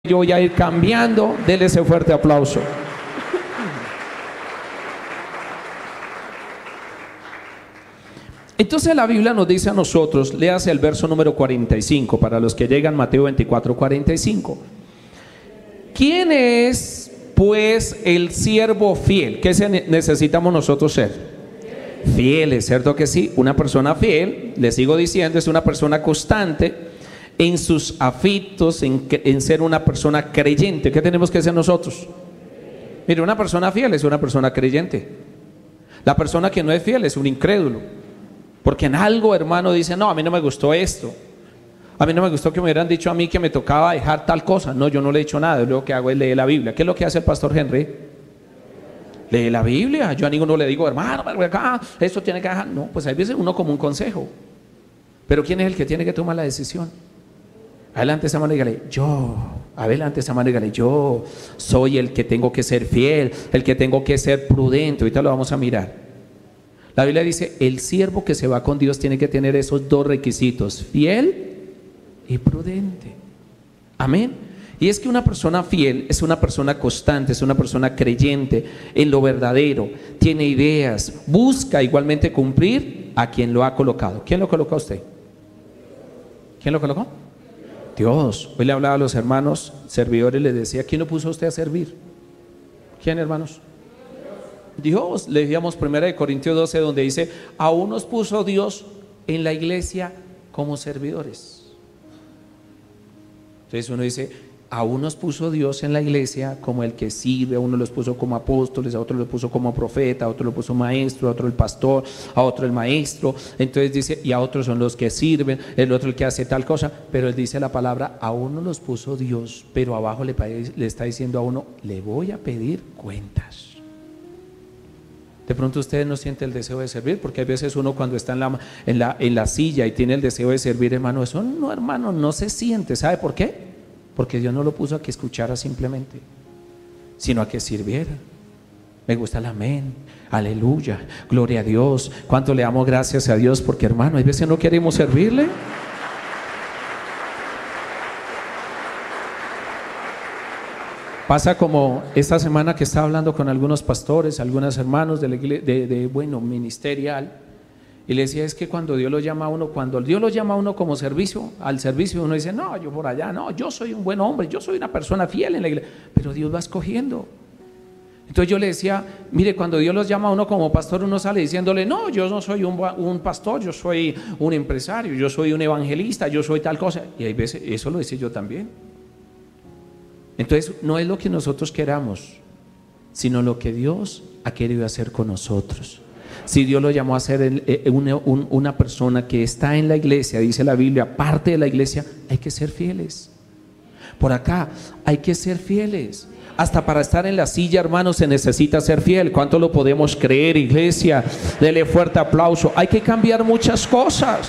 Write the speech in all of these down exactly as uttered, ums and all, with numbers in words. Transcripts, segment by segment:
Yo voy a ir cambiando. Denle ese fuerte aplauso. Entonces la Biblia nos dice a nosotros, léase el verso número cuarenta y cinco, para los que llegan, Mateo veinticuatro, cuarenta y cinco. ¿Quién es pues el siervo fiel? ¿Qué se necesitamos nosotros ser? Fieles, ¿cierto que sí? Una persona fiel, le sigo diciendo, es una persona constante en sus afectos, en, en ser una persona creyente. ¿Qué tenemos que ser nosotros? Mire, una persona fiel es una persona creyente. La persona que no es fiel es un incrédulo, porque en algo, hermano, dice: no, a mí no me gustó esto, a mí no me gustó que me hubieran dicho a mí que me tocaba dejar tal cosa. No, yo no le he dicho nada, yo lo que hago es leer la Biblia. ¿Qué es lo que hace el pastor Henry? Lee la Biblia. Yo a ninguno le digo: hermano, acá, esto tiene que dejar. No, pues hay veces uno como un consejo, pero ¿quién es el que tiene que tomar la decisión? Adelante esa mano y dígale: yo, adelante esa mano y dígale: yo soy el que tengo que ser fiel, el que tengo que ser prudente. Ahorita lo vamos a mirar. La Biblia dice: el siervo que se va con Dios tiene que tener esos dos requisitos: fiel y prudente. Amén. Y es que una persona fiel es una persona constante, es una persona creyente en lo verdadero, tiene ideas, busca igualmente cumplir a quien lo ha colocado. ¿Quién lo colocó a usted? ¿Quién lo colocó? Dios. Hoy le hablaba a los hermanos servidores, les decía: ¿quién lo puso a usted a servir? ¿Quién, hermanos? Dios. Le decíamos primera de Corintios doce, donde dice: aún nos puso Dios en la iglesia como servidores. Entonces uno dice: aún nos puso Dios en la iglesia como el que sirve. A uno los puso como apóstoles, a otro lo puso como profeta, a otro lo puso maestro, a otro el pastor, a otro el maestro. Entonces dice: y a otros son los que sirven, el otro el que hace tal cosa. Pero él dice la palabra: a uno los puso Dios, pero abajo le, le está diciendo a uno: le voy a pedir cuentas. De pronto ustedes no sienten el deseo de servir, porque hay veces uno cuando está en la, en la, en la silla y tiene el deseo de servir, hermano, eso no, hermano, no se siente. ¿Sabe por qué? Porque Dios no lo puso a que escuchara simplemente, sino a que sirviera. Me gusta el amén, aleluya, gloria a Dios. ¿Cuánto le damos gracias a Dios? Porque, hermano, hay veces no queremos servirle. Pasa como esta semana que estaba hablando con algunos pastores, algunos hermanos de, la iglesia, de, de bueno, ministerial, y le decía: es que cuando Dios lo llama a uno, cuando Dios lo llama a uno como servicio, al servicio, uno dice: no, yo por allá, no, yo soy un buen hombre, yo soy una persona fiel en la iglesia, pero Dios va escogiendo. Entonces yo le decía: mire, cuando Dios los llama a uno como pastor, uno sale diciéndole: no, yo no soy un, un pastor, yo soy un empresario, yo soy un evangelista, yo soy tal cosa. Y hay veces, eso lo hice yo también. Entonces no es lo que nosotros queramos, sino lo que Dios ha querido hacer con nosotros. Si Dios lo llamó a ser el, eh, una, un, una persona que está en la iglesia, dice la Biblia, parte de la iglesia, hay que ser fieles. Por acá hay que ser fieles. Hasta para estar en la silla, hermanos, se necesita ser fiel. ¿Cuánto lo podemos creer, iglesia? Dele fuerte aplauso. Hay que cambiar muchas cosas.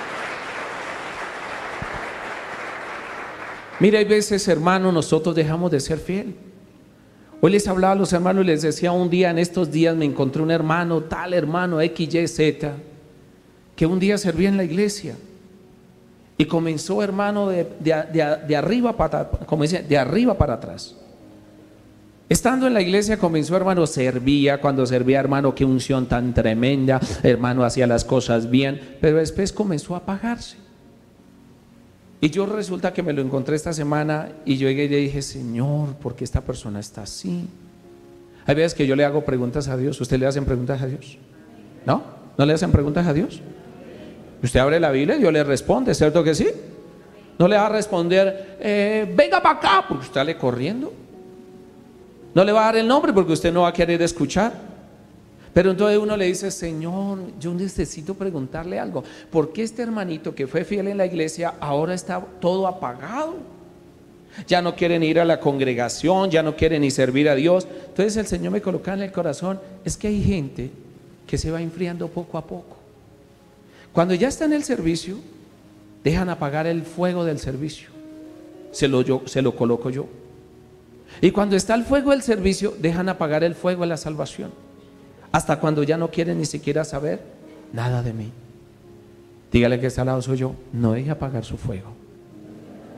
Mira, hay veces, hermanos, nosotros dejamos de ser fiel. Hoy les hablaba a los hermanos y les decía: un día, en estos días, me encontré un hermano, tal hermano, X Y Z, que un día servía en la iglesia y comenzó, hermano, de, de, de, de arriba para, como dice, de arriba para atrás. Estando en la iglesia comenzó, hermano, servía. Cuando servía, hermano, qué unción tan tremenda, hermano, hacía las cosas bien, pero después comenzó a apagarse. Y yo resulta que me lo encontré esta semana y yo llegué y le dije: Señor, ¿por qué esta persona está así? Hay veces que yo le hago preguntas a Dios. ¿Usted le hacen preguntas a Dios? ¿No? ¿No le hacen preguntas a Dios? Usted abre la Biblia y Dios le responde, ¿cierto que sí? No le va a responder: eh, venga para acá, porque usted sale corriendo. No le va a dar el nombre porque usted no va a querer escuchar. Pero entonces uno le dice: Señor, yo necesito preguntarle algo. ¿Por qué este hermanito que fue fiel en la iglesia ahora está todo apagado? Ya no quieren ir a la congregación, ya no quieren ni servir a Dios. Entonces el Señor me colocaba en el corazón: es que hay gente que se va enfriando poco a poco. Cuando ya está en el servicio, dejan apagar el fuego del servicio. Se lo, yo, se lo coloco yo. Y cuando está el fuego del servicio, dejan apagar el fuego de la salvación. Hasta cuando ya no quieren ni siquiera saber nada de mí. Dígale que está al lado suyo: no deje apagar su fuego.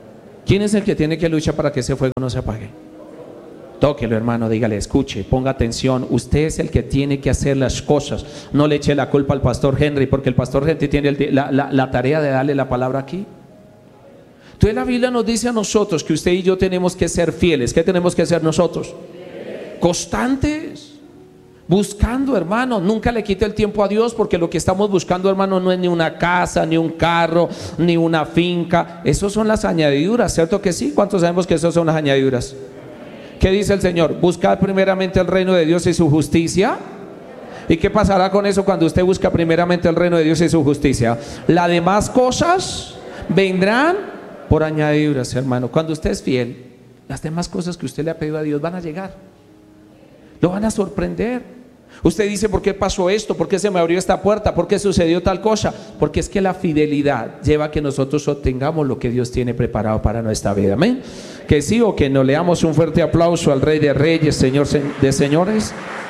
¿Quién es el que tiene que luchar para que ese fuego no se apague? Tóquelo, hermano, dígale, escuche, ponga atención. Usted es el que tiene que hacer las cosas. No le eche la culpa al pastor Henry, porque el pastor Henry tiene el, la, la, la tarea de darle la palabra aquí. Entonces la Biblia nos dice a nosotros que usted y yo tenemos que ser fieles. ¿Qué tenemos que hacer nosotros? Constantes. Buscando, hermano, nunca le quite el tiempo a Dios, porque lo que estamos buscando, hermano, no es ni una casa, ni un carro, ni una finca. Esos son las añadiduras, ¿cierto que sí? ¿Cuántos sabemos que esos son las añadiduras? ¿Qué dice el Señor? Buscad primeramente el reino de Dios y su justicia. ¿Y qué pasará con eso cuando usted busca primeramente el reino de Dios y su justicia? Las demás cosas vendrán por añadiduras, hermano. Cuando usted es fiel, las demás cosas que usted le ha pedido a Dios van a llegar. Lo van a sorprender. Usted dice, ¿por qué pasó esto? ¿Por qué se me abrió esta puerta? ¿Por qué sucedió tal cosa? Porque es que la fidelidad lleva a que nosotros obtengamos lo que Dios tiene preparado para nuestra vida. Amén. Que sí o que no. Le damos un fuerte aplauso al Rey de Reyes, Señor de señores.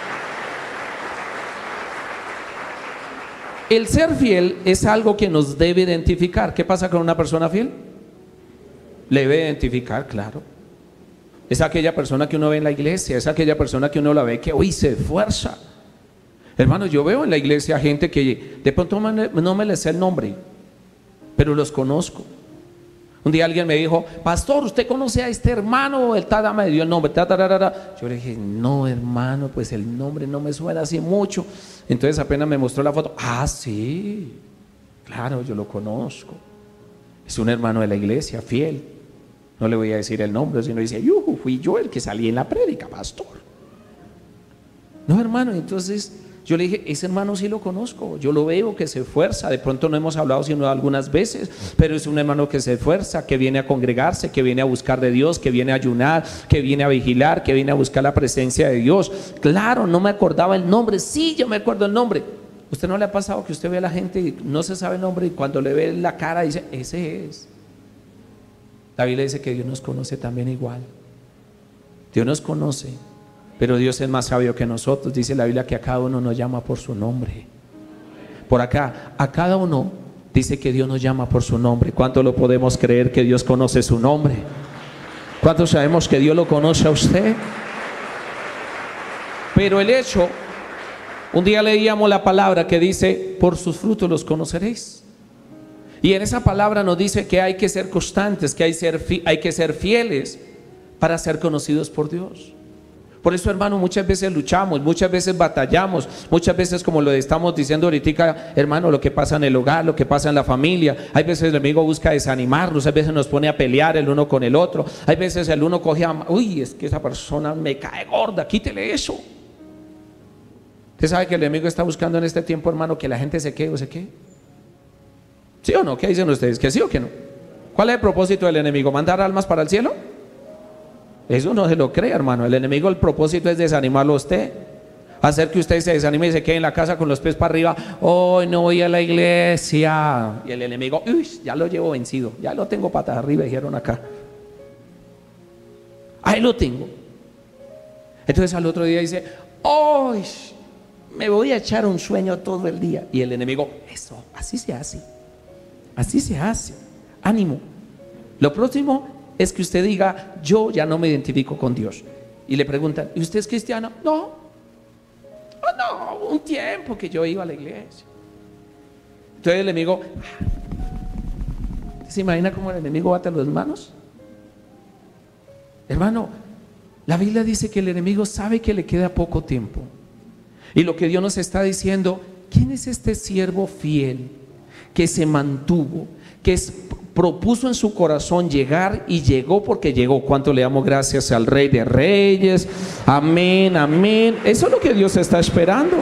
El ser fiel es algo que nos debe identificar. ¿Qué pasa con una persona fiel? Le debe identificar, claro. Es aquella persona que uno ve en la iglesia, es aquella persona que uno la ve que hoy se esfuerza. Hermano, yo veo en la iglesia gente que de pronto no me les sé el nombre, pero los conozco. Un día alguien me dijo, pastor, ¿usted conoce a este hermano? El tada me dio el nombre. Ta, ta, ta, ta, ta. Yo le dije, no, hermano, pues el nombre no me suena así mucho. Entonces apenas me mostró la foto. Ah, sí, claro, yo lo conozco. Es un hermano de la iglesia, fiel. No le voy a decir el nombre, sino dice, yuhu, fui yo el que salí en la prédica, pastor. No, hermano, entonces yo le dije, ese hermano sí lo conozco, yo lo veo que se esfuerza. De pronto no hemos hablado sino algunas veces, pero es un hermano que se esfuerza, que viene a congregarse, que viene a buscar de Dios, que viene a ayunar, que viene a vigilar, que viene a buscar la presencia de Dios. Claro, no me acordaba el nombre. Sí, yo me acuerdo el nombre. ¿Usted no le ha pasado que usted ve a la gente y no se sabe el nombre y cuando le ve la cara dice, ese es? La Biblia dice que Dios nos conoce también igual. Dios nos conoce, pero Dios es más sabio que nosotros. Dice la Biblia que a cada uno nos llama por su nombre. Por acá, a cada uno dice que Dios nos llama por su nombre. ¿Cuánto lo podemos creer que Dios conoce su nombre? ¿Cuántos sabemos que Dios lo conoce a usted? Pero el hecho, un día leíamos la palabra que dice, por sus frutos los conoceréis. Y en esa palabra nos dice que hay que ser constantes, que hay, ser fi- hay que ser fieles para ser conocidos por Dios. Por eso, hermano, muchas veces luchamos, muchas veces batallamos, muchas veces, como lo estamos diciendo ahorita, hermano, lo que pasa en el hogar, lo que pasa en la familia. Hay veces el enemigo busca desanimarnos, hay veces nos pone a pelear el uno con el otro. Hay veces el uno coge a, uy, es que esa persona me cae gorda, quítele eso. Usted sabe que el enemigo está buscando en este tiempo, hermano, que la gente se quede o se quede. ¿Sí o no? ¿Qué dicen ustedes? ¿Que sí o que no? ¿Cuál es el propósito del enemigo? ¿Mandar almas para el cielo? Eso no se lo cree, hermano. El enemigo, el propósito es desanimarlo a usted, hacer que usted se desanime y se quede en la casa con los pies para arriba. Hoy no voy a la iglesia. Y el enemigo, uy, ya lo llevo vencido, ya lo tengo patas arriba, dijeron acá. Ahí lo tengo. Entonces al otro día dice, hoy me voy a echar un sueño todo el día. Y el enemigo, eso, así se hace. Así se hace. Ánimo. Lo próximo es que usted diga, yo ya no me identifico con Dios. Y le preguntan, ¿y usted es cristiano? No. Oh, no, un tiempo que yo iba a la iglesia. Entonces el enemigo, ¿se imagina cómo el enemigo bate las manos? Hermano, la Biblia dice que el enemigo sabe que le queda poco tiempo. Y lo que Dios nos está diciendo, ¿quién es este siervo fiel que se mantuvo, que es, propuso en su corazón llegar y llegó porque llegó? ¿Cuánto le damos gracias al Rey de Reyes? Amén, amén. Eso es lo que Dios está esperando.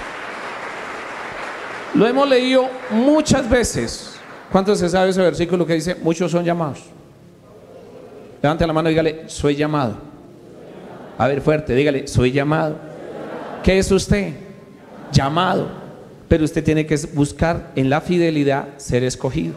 Lo hemos leído muchas veces. ¿Cuántos se sabe ese versículo que dice, muchos son llamados? Levante la mano y dígale, soy llamado. A ver, fuerte, dígale, soy llamado. ¿Qué es usted? Llamado. Pero usted tiene que buscar en la fidelidad ser escogido.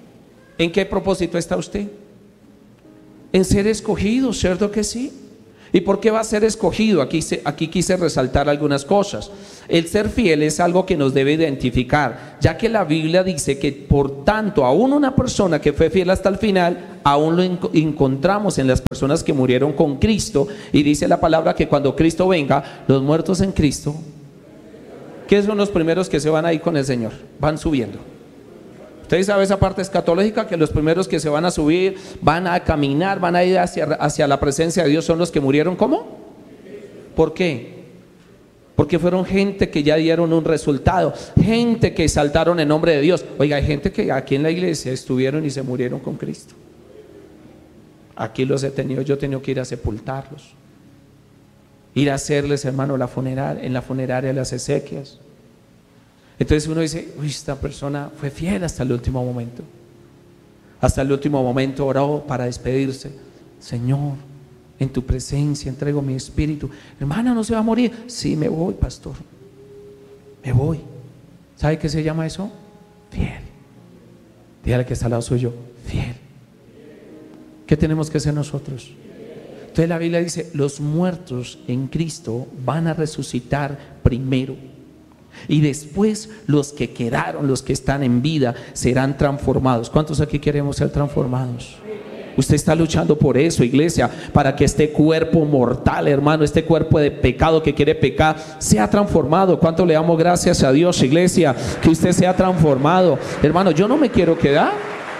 ¿En qué propósito está usted? En ser escogido, ¿cierto que sí? ¿Y por qué va a ser escogido? Aquí, aquí quise resaltar algunas cosas. El ser fiel es algo que nos debe identificar, ya que la Biblia dice que por tanto, aún una persona que fue fiel hasta el final, aún lo en- encontramos en las personas que murieron con Cristo. Y dice la palabra que cuando Cristo venga, los muertos en Cristo, ¿qué son los primeros que se van ahí con el Señor? Van subiendo. Ustedes saben esa parte escatológica, que los primeros que se van a subir, van a caminar, van a ir hacia, hacia la presencia de Dios, son los que murieron. ¿Cómo? ¿Por qué? Porque fueron gente que ya dieron un resultado, gente que saltaron en nombre de Dios. Oiga, hay gente que aquí en la iglesia estuvieron y se murieron con Cristo. Aquí los he tenido, yo he tenido que ir a sepultarlos, ir a hacerles, hermano, la funeraria, en la funeraria las exequias. Entonces uno dice, uy, esta persona fue fiel hasta el último momento. Hasta el último momento oró para despedirse. Señor, en tu presencia entrego mi espíritu. Hermana, ¿no se va a morir? Sí, me voy, pastor. Me voy. ¿Sabe qué se llama eso? Fiel. Dígale que está al lado suyo, fiel. ¿Qué tenemos que hacer nosotros? Entonces la Biblia dice, los muertos en Cristo van a resucitar primero. Y después los que quedaron, los que están en vida, serán transformados. ¿Cuántos aquí queremos ser transformados? Usted está luchando por eso, iglesia, para que este cuerpo mortal, hermano, este cuerpo de pecado que quiere pecar, sea transformado. ¿Cuánto le damos gracias a Dios, iglesia? Que usted sea transformado. Hermano, yo no me quiero quedar.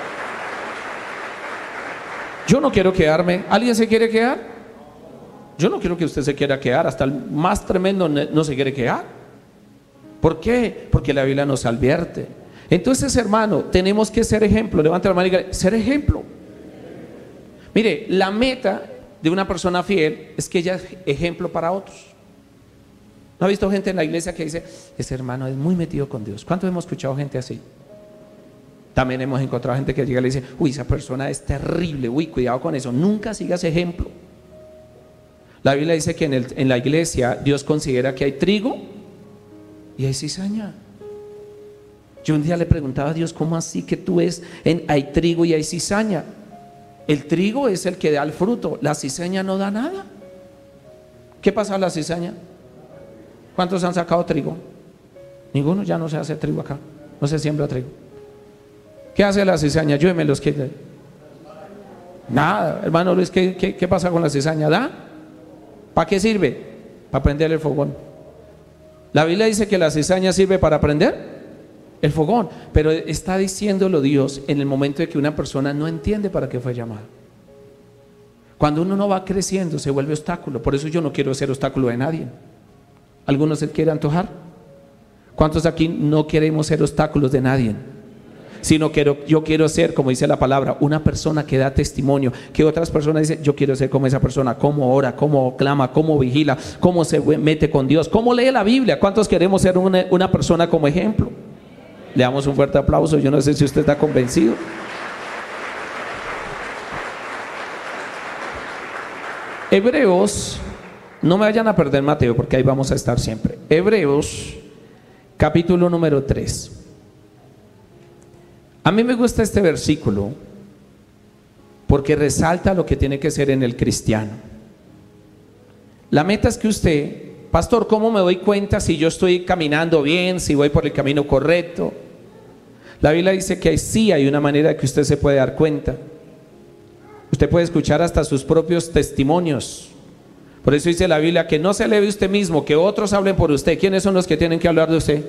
Yo no quiero quedarme. ¿Alguien se quiere quedar? Yo no quiero que usted se quiera quedar. Hasta el más tremendo no se quiere quedar. ¿Por qué? Porque la Biblia nos advierte. Entonces, hermano, tenemos que ser ejemplo. Levanta la mano y diga, ser ejemplo. Mire, la meta de una persona fiel es que ella es ejemplo para otros. ¿No ha visto gente en la iglesia que dice, ese hermano es muy metido con Dios? ¿Cuántos hemos escuchado gente así? También hemos encontrado gente que llega y le dice, uy, esa persona es terrible, uy, cuidado con eso. Nunca sigas ejemplo. La Biblia dice que en, el, en la iglesia Dios considera que hay trigo y hay cizaña. Yo un día le preguntaba a Dios, ¿cómo así que tú ves en hay trigo y hay cizaña? El trigo es el que da el fruto, la cizaña no da nada. ¿Qué pasa a la cizaña? ¿Cuántos han sacado trigo? Ninguno, ya no se hace trigo acá, no se siembra trigo. ¿Qué hace la cizaña? Ayúdenme los que... Nada, hermano Luis, ¿qué, qué, qué pasa con la cizaña? ¿Da? ¿Para qué sirve? Para prender el fogón. La Biblia dice que la cizaña sirve para prender el fogón, pero está diciéndolo Dios en el momento de que una persona no entiende para qué fue llamada. Cuando uno no va creciendo se vuelve obstáculo. Por eso yo no quiero ser obstáculo de nadie. ¿Algunos se quieren antojar? ¿Cuántos aquí no queremos ser obstáculos de nadie? Sino quiero, yo quiero ser, como dice la palabra, una persona que da testimonio, que otras personas dicen, yo quiero ser como esa persona, cómo ora, cómo clama, cómo vigila, cómo se mete con Dios, cómo lee la Biblia. ¿Cuántos queremos ser una, una persona como ejemplo? Le damos un fuerte aplauso. Yo no sé si usted está convencido. Hebreos, no me vayan a perder Mateo porque ahí vamos a estar siempre. Hebreos capítulo número tres. A mí me gusta este versículo porque resalta lo que tiene que ser en el cristiano. La meta es que usted, pastor, ¿cómo me doy cuenta si yo estoy caminando bien, si voy por el camino correcto? La Biblia dice que sí hay una manera que usted se puede dar cuenta. Usted puede escuchar hasta sus propios testimonios. Por eso dice la Biblia que no se eleve usted mismo, que otros hablen por usted. ¿Quiénes son los que tienen que hablar de usted?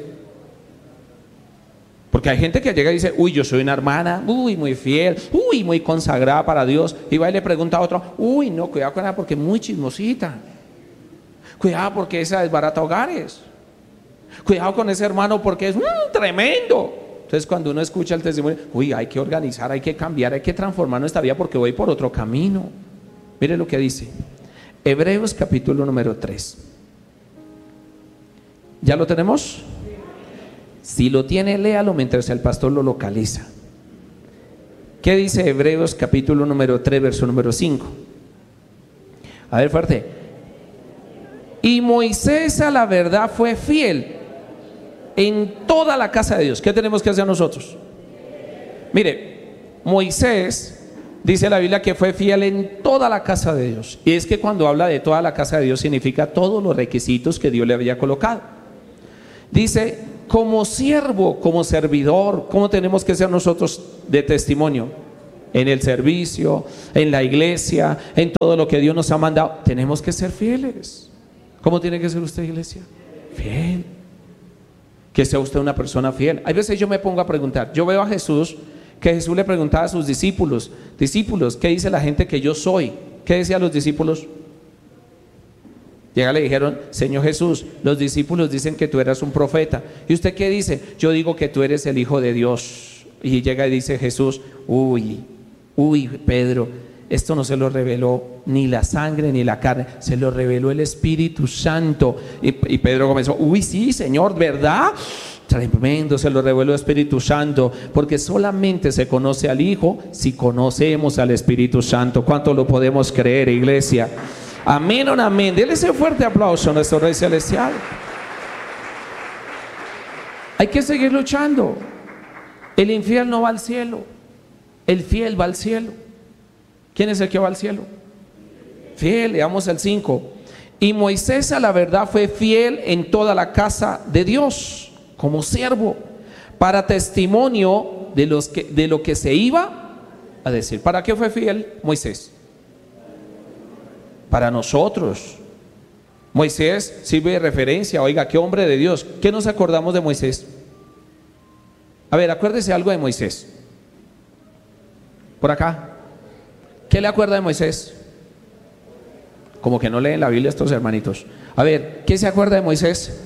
Porque hay gente que llega y dice, uy, yo soy una hermana, uy, muy fiel, uy, muy consagrada para Dios. Y va y le pregunta a otro, uy, no, cuidado con ella porque es muy chismosita. Cuidado porque esa desbarata hogares. Cuidado con ese hermano porque es mmm, tremendo. Entonces cuando uno escucha el testimonio, uy, hay que organizar, hay que cambiar, hay que transformar nuestra vida porque voy por otro camino. Mire lo que dice Hebreos capítulo número tres. ¿Ya lo tenemos? Si lo tiene, léalo mientras el pastor lo localiza. ¿Qué dice Hebreos capítulo número tres, verso número cinco? A ver, fuerte. Y Moisés a la verdad fue fiel en toda la casa de Dios. ¿Qué tenemos que hacer nosotros? Mire, Moisés Dice la Biblia que fue fiel en toda la casa de Dios. Y es que cuando habla de toda la casa de Dios significa todos los requisitos que Dios le había colocado. Dice, como siervo, como servidor, ¿cómo tenemos que ser nosotros de testimonio? En el servicio, en la iglesia, en todo lo que Dios nos ha mandado. Tenemos que ser fieles. ¿Cómo tiene que ser usted, iglesia? Fiel. Que sea usted una persona fiel. Hay veces yo me pongo a preguntar, yo veo a Jesús, que Jesús le preguntaba a sus discípulos, discípulos, ¿qué dice la gente que yo soy? ¿Qué decían los discípulos? Llega, le dijeron, Señor Jesús, los discípulos dicen que tú eras un profeta. ¿Y usted qué dice? Yo digo que tú eres el Hijo de Dios. Y llega y dice Jesús, uy, uy, Pedro, esto no se lo reveló ni la sangre ni la carne, se lo reveló el Espíritu Santo. Y, y Pedro comenzó, uy, sí, Señor, ¿verdad? Tremendo, se lo reveló el Espíritu Santo, porque solamente se conoce al Hijo si conocemos al Espíritu Santo. ¿Cuánto lo podemos creer, iglesia? Amén o no amén. Dele ese fuerte aplauso a nuestro Rey Celestial. Hay que seguir luchando. El infiel no va al cielo, el fiel va al cielo. ¿Quién es el que va al cielo? Fiel. Leamos el cinco. Y Moisés a la verdad fue fiel en toda la casa de Dios, como siervo, para testimonio de, los que, de lo que se iba a decir. ¿Para qué fue fiel Moisés? Para nosotros. Moisés sirve de referencia. Oiga, qué hombre de Dios. ¿Qué nos acordamos de Moisés? A ver, acuérdese algo de Moisés. Por acá. ¿Qué le acuerda de Moisés? Como que no leen la Biblia estos hermanitos. A ver, ¿qué se acuerda de Moisés?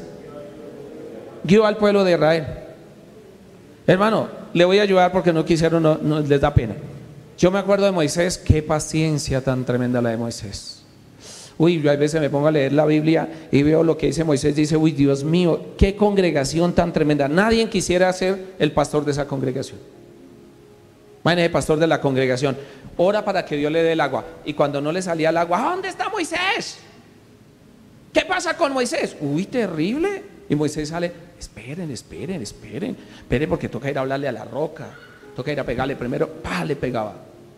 Guió al pueblo de Israel. Hermano, le voy a ayudar porque no quisieron, no, no les da pena. Yo me acuerdo de Moisés, qué paciencia tan tremenda la de Moisés. Uy, yo a veces me pongo a leer la Biblia y veo lo que dice Moisés, dice, uy, Dios mío, qué congregación tan tremenda. Nadie quisiera ser el pastor de esa congregación. Imagínese, el pastor de la congregación, ora para que Dios le dé el agua, y cuando no le salía el agua, ¿dónde está Moisés? ¿Qué pasa con Moisés? Uy, terrible. Y Moisés sale, esperen, esperen, esperen, esperen, porque toca ir a hablarle a la roca, toca ir a pegarle primero, pa, le pegaba.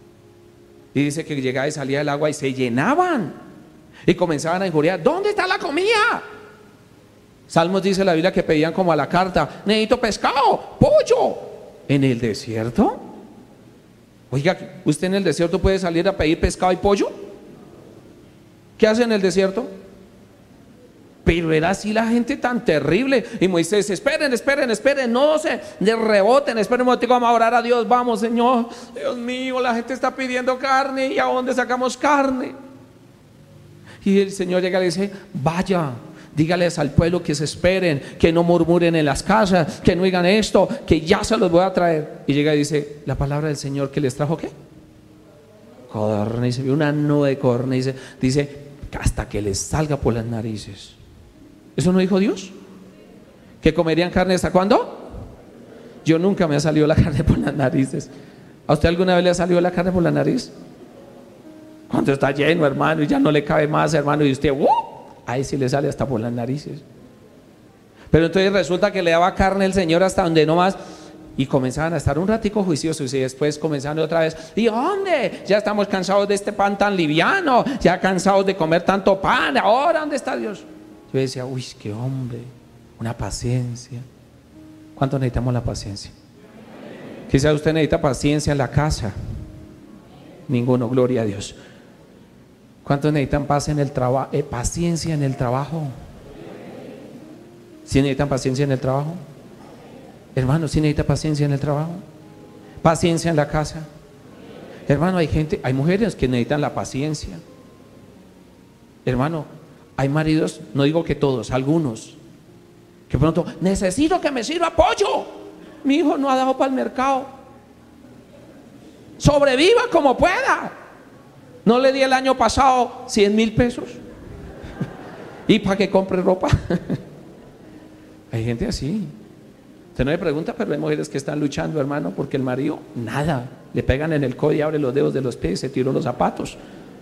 Y dice que llegaba y salía el agua y se llenaban y comenzaban a injuriar, ¿dónde está la comida? Salmos dice la Biblia que pedían como a la carta, necesito pescado, pollo. ¿En el desierto? Oiga, ¿usted en el desierto puede salir a pedir pescado y pollo? ¿Qué hace en el desierto? Pero era así la gente tan terrible. Y Moisés, esperen, esperen, esperen, no se de reboten, esperen un momento, vamos a orar a Dios, vamos, Señor. Dios mío, la gente está pidiendo carne, ¿y a dónde sacamos carne? Y el Señor llega y le dice, vaya, dígales al pueblo que se esperen, que no murmuren en las casas, que no digan esto, que ya se los voy a traer. Y llega y dice, la palabra del Señor que les trajo, ¿qué? Codornices, una nube de codornices, dice, hasta que les salga por las narices. ¿Eso no dijo Dios? ¿Que comerían carne hasta cuándo? Yo nunca me ha salido la carne por las narices. ¿A usted alguna vez le ha salido la carne por la nariz? Cuando está lleno, hermano, y ya no le cabe más, hermano, y usted, ¡uh! Ahí sí le sale hasta por las narices. Pero entonces resulta que le daba carne el Señor hasta donde no más, y comenzaban a estar un ratico juiciosos, y después comenzaban otra vez, ¿y dónde? Ya estamos cansados de este pan tan liviano, ya cansados de comer tanto pan, ahora ¿dónde está Dios? Yo decía, uy, qué hombre, una paciencia. ¿Cuánto necesitamos la paciencia? Quizás usted necesita paciencia en la casa. Ninguno, gloria a Dios. ¿Cuántos necesitan paz en el trabajo? Eh, paciencia en el trabajo. ¿Sí necesitan paciencia en el trabajo? Hermano, ¿sí necesita paciencia en el trabajo? Paciencia en la casa. Hermano, hay gente, hay mujeres que necesitan la paciencia. Hermano, hay maridos, no digo que todos, algunos, que pronto, necesito que me sirva pollo. Mi hijo no ha dado para el mercado. Sobreviva como pueda. No le di el año pasado cien mil pesos. ¿Y para que compre ropa? Hay gente así. Usted no me pregunta, pero hay mujeres que están luchando, hermano, porque el marido, nada. Le pegan en el codo y abre los dedos de los pies y se tiró los zapatos.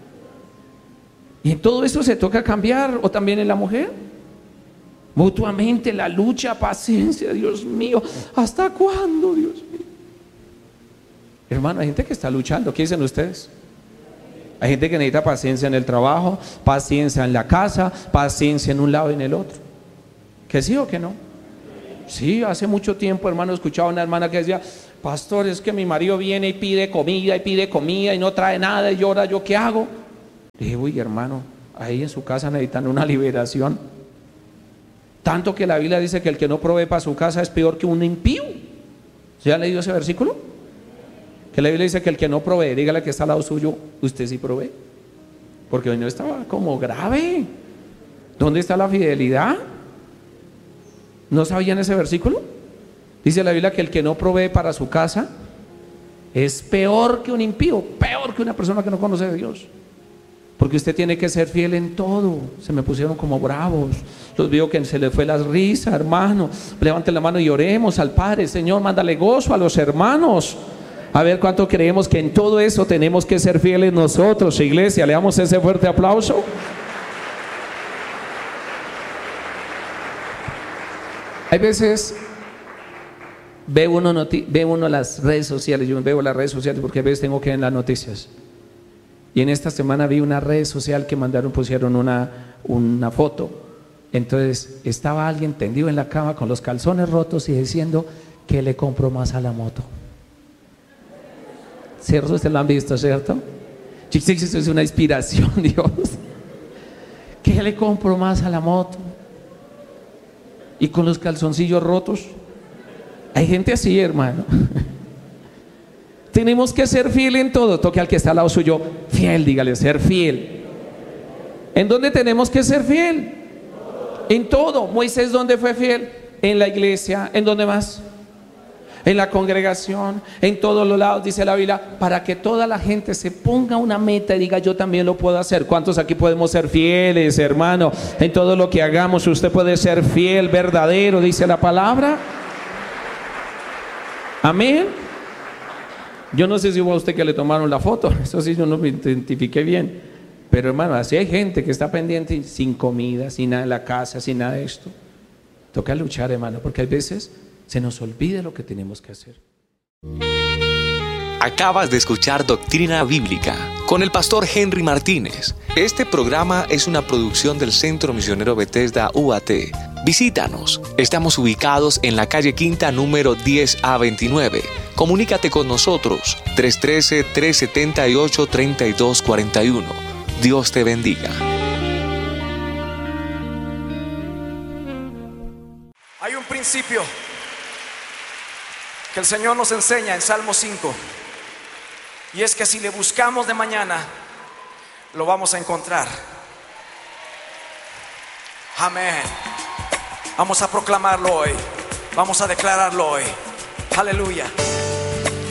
Y en todo eso se toca cambiar, o también en la mujer. Mutuamente la lucha, paciencia, Dios mío. ¿Hasta cuándo, Dios mío? Hermano, hay gente que está luchando. ¿Qué dicen ustedes? Hay gente que necesita paciencia en el trabajo, paciencia en la casa, paciencia en un lado y en el otro. ¿Que sí o que no? Sí, hace mucho tiempo, hermano, escuchaba a una hermana que decía: pastor, es que mi marido viene y pide comida y pide comida y no trae nada y llora, ¿yo qué hago? Le dije: uy, hermano, ahí en su casa necesitan una liberación. Tanto que la Biblia dice que el que no provee para su casa es peor que un impío. ¿Se ha leído ese versículo? Que la Biblia dice que el que no provee, dígale que está al lado suyo: usted sí provee. Porque hoy no estaba como grave. ¿Dónde está la fidelidad? ¿No sabían ese versículo? Dice la Biblia que el que no provee para su casa es peor que un impío, peor que una persona que no conoce a Dios. Porque usted tiene que ser fiel en todo. Se me pusieron como bravos. Los veo que se les fue la risa, hermano. Levanten la mano y oremos al Padre. Señor, mándale gozo a los hermanos. A ver cuánto creemos que en todo eso tenemos que ser fieles nosotros, iglesia. Le damos ese fuerte aplauso. Hay veces ve uno, noti- ve uno las redes sociales. Yo veo las redes sociales porque a veces tengo que ver las noticias. Y en esta semana vi una red social que mandaron, pusieron una, una foto. Entonces estaba alguien tendido en la cama con los calzones rotos y diciendo: ¿qué le compro más a la moto? ¿Cierto? Ustedes lo han visto, ¿cierto? Esto es una inspiración, Dios. ¿Qué le compro más a la moto? Y con los calzoncillos rotos. Hay gente así, hermano. Tenemos que ser fiel en todo. Toque al que está al lado suyo: fiel, dígale, ser fiel. ¿En dónde tenemos que ser fiel? En todo. Moisés, ¿dónde fue fiel? En la iglesia. ¿En dónde más? En la congregación, en todos los lados, dice la Biblia, para que toda la gente se ponga una meta y diga: yo también lo puedo hacer. ¿Cuántos aquí podemos ser fieles, hermano? En todo lo que hagamos usted puede ser fiel, verdadero, dice la palabra. Amén. Yo no sé si hubo a usted que le tomaron la foto, eso sí yo no me identifiqué bien, pero hermano, así hay gente que está pendiente sin comida, sin nada en la casa, sin nada de esto. Toca luchar, hermano, porque hay veces se nos olvida lo que tenemos que hacer. Acabas de escuchar Doctrina Bíblica con el pastor Henry Martínez. Este programa es una producción del Centro Misionero Bethesda U A T. Visítanos. Estamos ubicados en la calle Quinta número diez A veintinueve. Comunícate con nosotros tres uno tres, tres siete ocho, tres dos cuatro uno. Dios te bendiga. Hay un principio que el Señor nos enseña en Salmo cinco, y es que si le buscamos de mañana, lo vamos a encontrar. Amén. Vamos a proclamarlo hoy, vamos a declararlo hoy. Aleluya.